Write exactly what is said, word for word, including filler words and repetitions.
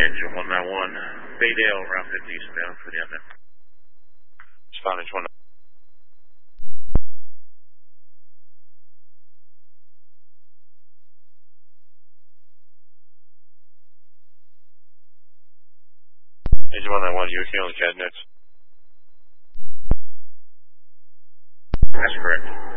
Engine one nine one, Baydale, Route fifty eastbound for the unknown. Respond engine one nine one. Engine one nine one, you okay on the C A D nets? That's correct.